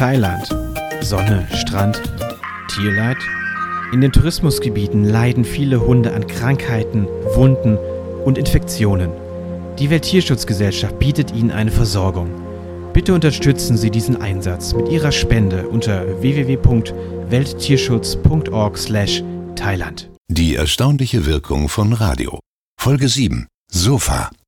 Thailand. Sonne, Strand, Tierleid? In den Tourismusgebieten leiden viele Hunde an Krankheiten, Wunden und Infektionen. Die Welttierschutzgesellschaft bietet ihnen eine Versorgung. Bitte unterstützen Sie diesen Einsatz mit Ihrer Spende unter www.welttierschutz.org/Thailand. Die erstaunliche Wirkung von Radio. Folge 7. Sofa.